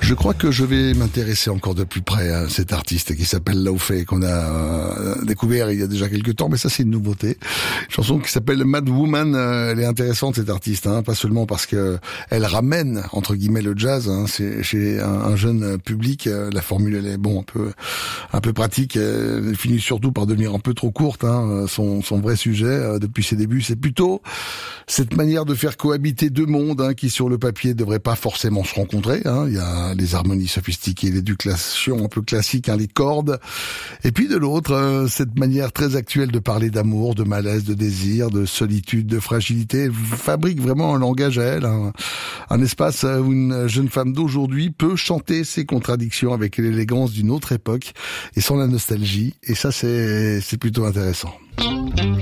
Je crois que je vais m'intéresser encore de plus près à cet artiste qui s'appelle Lao Fei, qu'on a découvert il y a déjà quelques temps, mais ça c'est une nouveauté. Une chanson qui s'appelle Mad Woman. Elle est intéressante, cette artiste, pas seulement parce que elle ramène entre guillemets le jazz. C'est chez un jeune public. La formule elle est un peu pratique. Elle finit surtout par devenir un peu trop courte. Son vrai sujet depuis ses débuts, c'est plutôt cette manière de faire cohabiter deux mondes qui sur le papier devraient pas forcément se rencontrer. Il y a les harmonies sophistiquées, l'éducation un peu classique, les cordes, et puis de l'autre cette manière très actuelle de parler d'amour, de malaise, de désir, de solitude, de fragilité. Elle fabrique vraiment un langage à elle, un espace où une jeune femme d'aujourd'hui peut chanter ses contradictions avec l'élégance d'une autre époque et sans la nostalgie, et ça c'est plutôt intéressant.